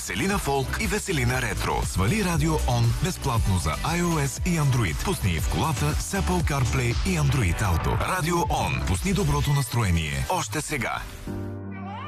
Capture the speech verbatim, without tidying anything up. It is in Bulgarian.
Веселина Фолк и Веселина Ретро. Свали Радио Он безплатно за iOS и Android. Пусни в колата с Apple CarPlay и Android Auto. Радио Он. Пусни доброто настроение. Още сега.